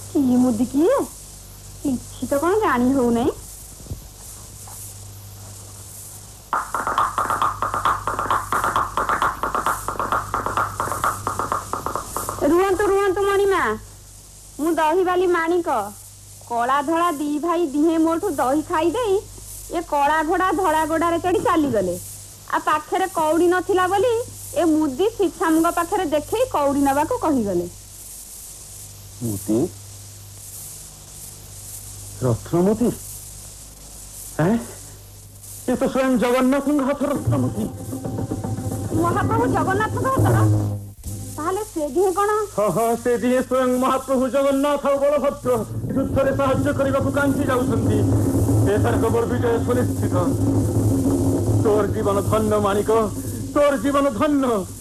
मुदी किए କିଛି ତ କଣ ଜାଣି ହଉନାହିଁ। ରୁହନ୍ତୁ ରୁହନ୍ତୁ ମଣିମା, ମୁଁ ଦହିବାଲି ମାଣିକ। କଳା ଧଳା ଦି ଭାଇ ଦିହେଁ ମୋଠୁ ଦହି ଖାଇଦେଇ ଏ କଳା ଘୋଡ଼ା ଧଳା ଘୋଡ଼ାରେ ଚଢ଼ି ଚାଲିଗଲେ। ଆଉ ପାଖରେ କଉଡ଼ି ନଥିଲା ବୋଲି ଏ ମୁଦି ଶିଛାମୁଙ୍କ ପାଖରେ ଦେଖେଇ କଉଡ଼ି ନେବାକୁ କହିଗଲେ। ମୁଦି ରତ୍ନମୁଦି? ଏ ତ ସ୍ୱୟଂ ଜଗନ୍ନାଥଙ୍କ ହାତ ରତ୍ନମୁଦି। ମହାପ୍ରଭୁ ଜଗନ୍ନାଥଙ୍କ ହାତର? ତାହେଲେ ସେ ଦିହେଁ କଣ? ସେ ଦିହେଁ ସ୍ୱୟଂ ମହାପ୍ରଭୁ ଜଗନ୍ନାଥ ଆଉ ବଳଭଦ୍ର ଯୁଦ୍ଧରେ ସାହାଯ୍ୟ କରିବାକୁ କାଞ୍ଚି ଯାଉଛନ୍ତି। ଏ ତାଙ୍କର ବିଜୟ ସୁନିଶ୍ଚିତ। ତୋର ଜୀବନ ଧନ୍ୟ ମାଣିକ, ତୋର ଜୀବନ ଧନ୍ୟ।